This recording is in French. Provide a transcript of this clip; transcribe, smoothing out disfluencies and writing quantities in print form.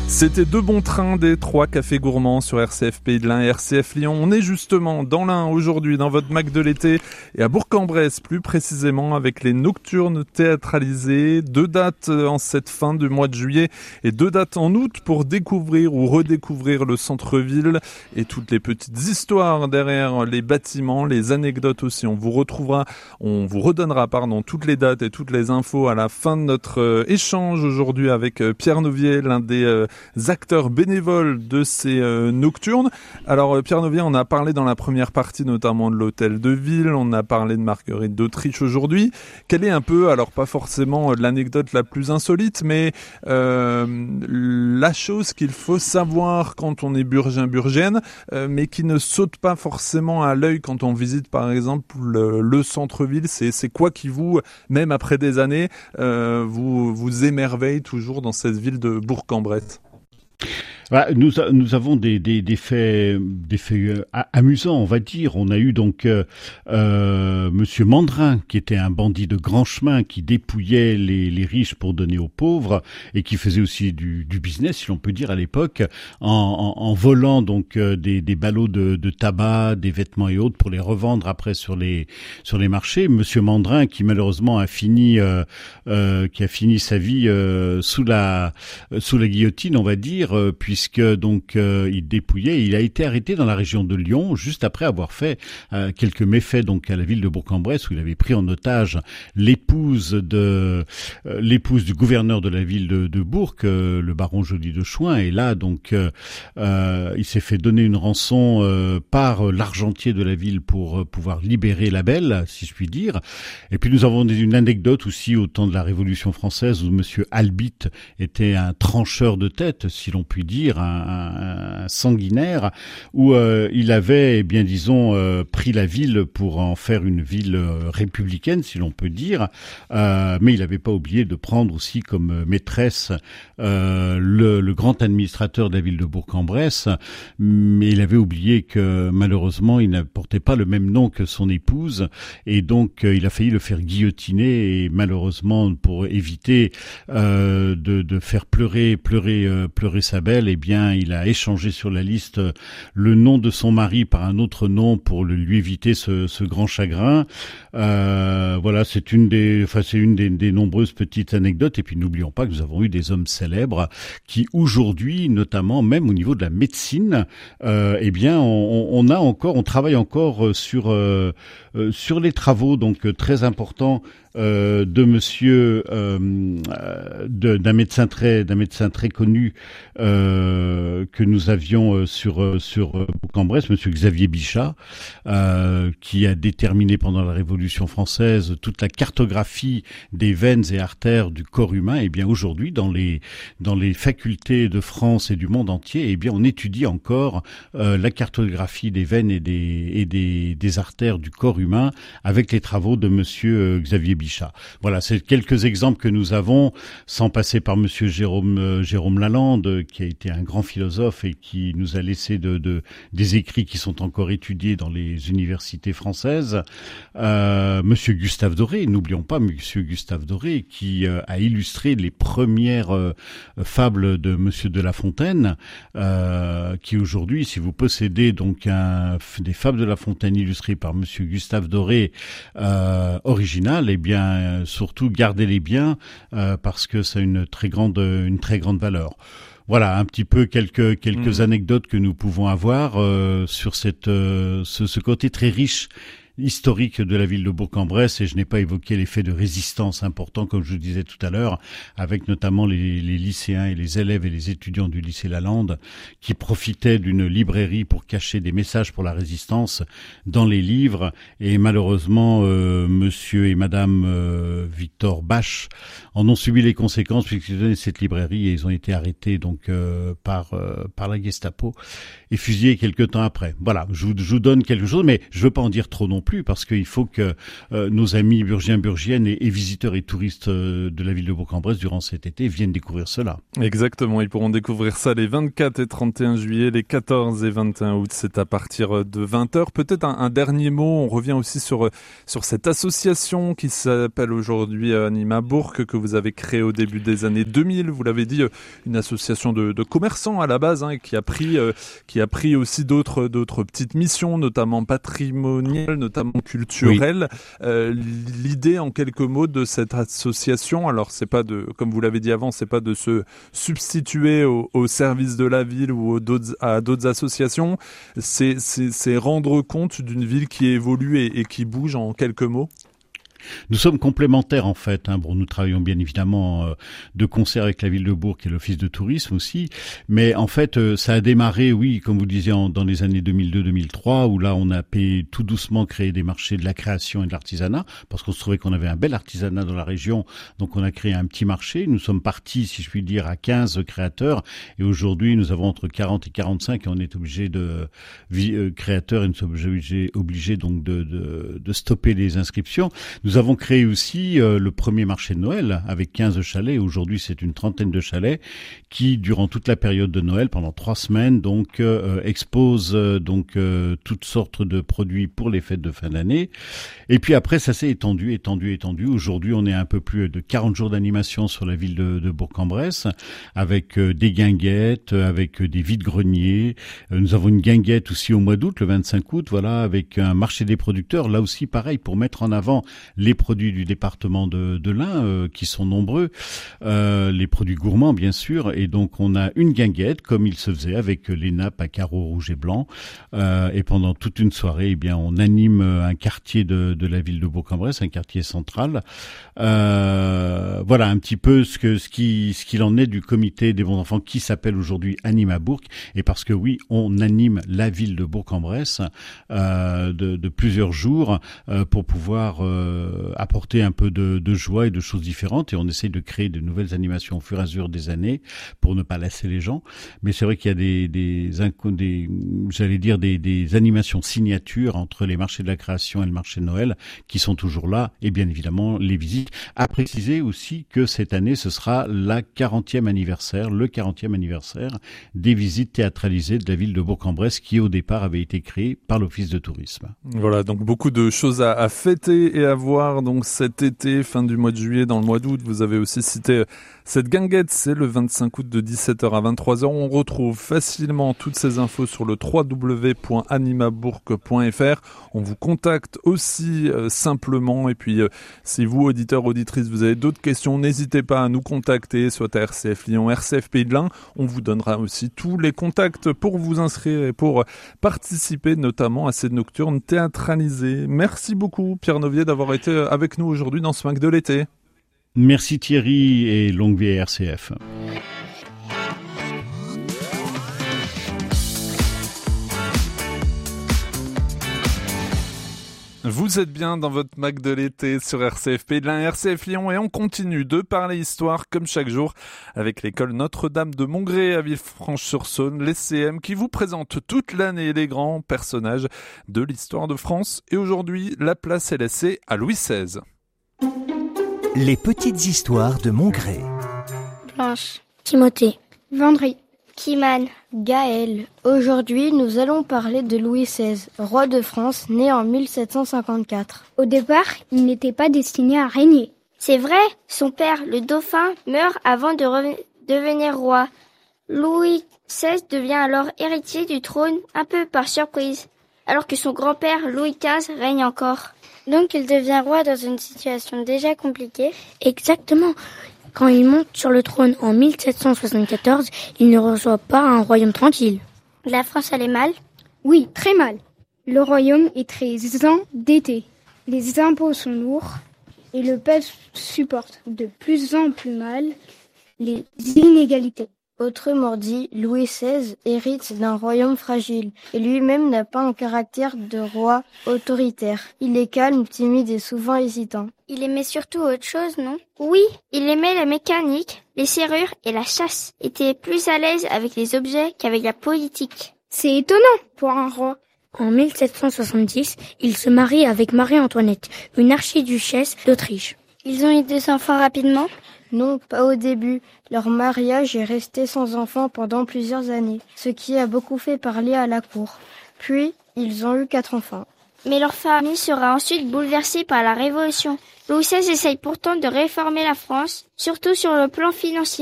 C'était Deux bons trains des 3 cafés gourmands sur RCF Pays de l'Ain et RCF Lyon. On est justement dans l'Ain aujourd'hui, dans votre Mac de l'été, et à Bourg-en-Bresse plus précisément avec les nocturnes théâtralisées. 2 dates en cette fin du mois de juillet et 2 dates en août pour découvrir ou redécouvrir le centre-ville et toutes les petites histoires derrière les bâtiments, les anecdotes aussi. On vous redonnera toutes les dates et toutes les infos à la fin de notre échange aujourd'hui avec Pierre Novier, l'un des acteurs bénévoles de ces nocturnes. Alors Pierre Novier, on a parlé dans la première partie notamment de l'hôtel de ville, on a parlé de Marguerite d'Autriche aujourd'hui. Quelle est un peu, alors pas forcément l'anecdote la plus insolite, mais la chose qu'il faut savoir quand on est burgien-burgienne, mais qui ne saute pas forcément à l'œil quand on visite par exemple le centre-ville, c'est quoi qui vous, même après des années, vous émerveille toujours dans cette ville de Bourg-en-Bresse? Nous avons des faits amusants, on va dire. On a eu donc Monsieur Mandrin, qui était un bandit de grand chemin, qui dépouillait les riches pour donner aux pauvres et qui faisait aussi du business, si l'on peut dire à l'époque, en volant donc des ballots de tabac, des vêtements et autres pour les revendre après sur les marchés. Monsieur Mandrin, qui malheureusement a fini sa vie sous la guillotine, on va dire, puisque donc il dépouillait. Il a été arrêté dans la région de Lyon juste après avoir fait quelques méfaits donc à la ville de Bourg-en-Bresse, où il avait pris en otage l'épouse du gouverneur de la ville de Bourg, le baron Joly de Chouin. Et là donc il s'est fait donner une rançon par l'argentier de la ville pour pouvoir libérer la belle, si je puis dire. Et puis nous avons une anecdote aussi au temps de la Révolution française où Monsieur Albit était un trancheur de tête, si l'on peut dire, un sanguinaire, où il avait, pris la ville pour en faire une ville républicaine, si l'on peut dire, mais il n'avait pas oublié de prendre aussi comme maîtresse le grand administrateur de la ville de Bourg-en-Bresse, mais il avait oublié que malheureusement il ne portait pas le même nom que son épouse, et donc il a failli le faire guillotiner, et malheureusement pour éviter de faire pleurer sa belle, eh bien il a échangé sur la liste le nom de son mari par un autre nom pour lui éviter ce grand chagrin. Voilà, c'est une des nombreuses petites anecdotes. Et puis n'oublions pas que nous avons eu des hommes célèbres qui aujourd'hui, notamment même au niveau de la médecine, on travaille encore sur les travaux donc très importants de monsieur d'un médecin très connu que nous avions sur Bourg-en-Bresse, monsieur Xavier Bichat, qui a déterminé pendant la Révolution française toute la cartographie des veines et artères du corps humain. Et bien aujourd'hui, dans les facultés de France et du monde entier, on étudie encore la cartographie des veines et des artères du corps humain avec les travaux de monsieur Xavier Bichat. Voilà, c'est quelques exemples que nous avons, sans passer par monsieur Jérôme Lalande, qui a été un grand philosophe et qui nous a laissé des écrits qui sont encore étudiés dans les universités françaises. Monsieur Gustave Doré, n'oublions pas monsieur Gustave Doré, qui a illustré les premières fables de monsieur de La Fontaine, qui aujourd'hui, si vous possédez donc des fables de La Fontaine illustrées par monsieur Gustave Doré, originales, surtout gardez-les bien, parce que ça a une très grande valeur. Voilà un petit peu quelques anecdotes que nous pouvons avoir sur ce côté très riche historique de la ville de Bourg-en-Bresse, et je n'ai pas évoqué les faits de résistance importants, comme je le disais tout à l'heure, avec notamment les lycéens et les élèves et les étudiants du lycée Lalande qui profitaient d'une librairie pour cacher des messages pour la résistance dans les livres, et malheureusement monsieur et madame Victor Bache en ont subi les conséquences puisqu'ils donnaient cette librairie, et ils ont été arrêtés donc par la Gestapo et fusillés quelque temps après. Voilà, je vous donne quelque chose, mais je veux pas en dire trop non plus. plus, parce qu'il faut que nos amis burgiens-burgiennes et visiteurs et touristes de la ville de Bourg-en-Bresse durant cet été viennent découvrir cela. Exactement, ils pourront découvrir ça les 24 et 31 juillet, les 14 et 21 août, c'est à partir de 20h. Peut-être un dernier mot, on revient aussi sur cette association qui s'appelle aujourd'hui Anima Bourg, que vous avez créée au début des années 2000, vous l'avez dit, une association de commerçants à la base, qui a pris aussi d'autres petites missions, notamment patrimoniales, notamment culturelles. Oui. L'idée en quelques mots de cette association, alors c'est pas comme vous l'avez dit avant, c'est pas de se substituer au service de la ville ou à d'autres associations, c'est rendre compte d'une ville qui évolue et qui bouge en quelques mots. Nous sommes complémentaires en fait. Bon, nous travaillons bien évidemment de concert avec la ville de Bourg et l'office de tourisme aussi, mais en fait ça a démarré, oui, comme vous le disiez, dans les années 2002-2003, où là on a tout doucement créé des marchés de la création et de l'artisanat, parce qu'on se trouvait qu'on avait un bel artisanat dans la région, donc on a créé un petit marché. Nous sommes partis, si je puis dire, à 15 créateurs, et aujourd'hui nous avons entre 40 et 45, et on est obligé créateurs, et nous sommes obligés donc de stopper les inscriptions. Nous avons créé aussi le premier marché de Noël avec 15 chalets. Aujourd'hui, c'est une trentaine de chalets qui, durant toute la période de Noël, pendant 3 semaines, donc exposent toutes sortes de produits pour les fêtes de fin d'année. Et puis après, ça s'est étendu. Aujourd'hui, on est à un peu plus de 40 jours d'animation sur la ville de Bourg-en-Bresse, avec des guinguettes, avec des vide-greniers. Nous avons une guinguette aussi au mois d'août, le 25 août, voilà, avec un marché des producteurs. Là aussi, pareil, pour mettre en avant les produits du département de l'Ain, qui sont nombreux, les produits gourmands bien sûr, et donc on a une guinguette comme il se faisait avec les nappes à carreaux rouges et blancs, et pendant toute une soirée, eh bien on anime un quartier de la ville de Bourg-en-Bresse, un quartier central. Voilà un petit peu ce qu'il en est du comité des bons enfants qui s'appelle aujourd'hui Anima Bourg, et parce que oui, on anime la ville de Bourg-en-Bresse de plusieurs jours pour pouvoir apporter un peu de joie et de choses différentes, et on essaye de créer de nouvelles animations au fur et à mesure des années pour ne pas lasser les gens. Mais c'est vrai qu'il y a des animations signatures entre les marchés de la création et le marché de Noël qui sont toujours là, et bien évidemment les visites. À préciser aussi que cette année ce sera le 40e anniversaire des visites théâtralisées de la ville de Bourg-en-Bresse qui au départ avait été créée par l'office de tourisme. Voilà, donc beaucoup de choses à fêter et à voir donc cet été, fin du mois de juillet, dans le mois d'août. Vous avez aussi cité cette guinguette, c'est le 25 août de 17h à 23h. On retrouve facilement toutes ces infos sur le www.animabourg.fr. On vous contacte aussi simplement, et puis si vous, auditeurs, auditrices, vous avez d'autres questions, n'hésitez pas à nous contacter, soit à RCF Lyon, RCF Pays de l'Ain. On vous donnera aussi tous les contacts pour vous inscrire et pour participer notamment à ces nocturnes théâtralisées. Merci beaucoup Pierre Novier d'avoir été avec nous aujourd'hui dans ce Mac de l'été. Merci Thierry et longue vie à RCF. Vous êtes bien dans votre Mac de l'été sur RCF Pays de l'Ain, RCF Lyon, et on continue de parler histoire comme chaque jour avec l'école Notre-Dame de Montgré à Villefranche-sur-Saône, l'ECM, qui vous présente toute l'année les grands personnages de l'histoire de France. Et aujourd'hui, la place est laissée à Louis XVI. Les petites histoires de Montgré. Blanche, Timothée, Vendry, Kimane, Gaël. Aujourd'hui, nous allons parler de Louis XVI, roi de France, né en 1754. Au départ, il n'était pas destiné à régner. C'est vrai, son père, le dauphin, meurt avant de devenir roi. Louis XVI devient alors héritier du trône, un peu par surprise, alors que son grand-père, Louis XV, règne encore. Donc il devient roi dans une situation déjà compliquée. Exactement. Quand il monte sur le trône en 1774, il ne reçoit pas un royaume tranquille. La France allait mal ? Oui, très mal. Le royaume est très endetté. Les impôts sont lourds et le peuple supporte de plus en plus mal les inégalités. Autrement dit, Louis XVI hérite d'un royaume fragile et lui-même n'a pas un caractère de roi autoritaire. Il est calme, timide et souvent hésitant. Il aimait surtout autre chose, non ? Oui, il aimait la mécanique, les serrures et la chasse. Il était plus à l'aise avec les objets qu'avec la politique. C'est étonnant pour un roi. En 1770, il se marie avec Marie-Antoinette, une archiduchesse d'Autriche. Ils ont eu 2 enfants rapidement? Non, pas au début. Leur mariage est resté sans enfants pendant plusieurs années, ce qui a beaucoup fait parler à la cour. Puis, ils ont eu 4 enfants. Mais leur famille sera ensuite bouleversée par la Révolution. Louis XVI essaye pourtant de réformer la France, surtout sur le plan financier.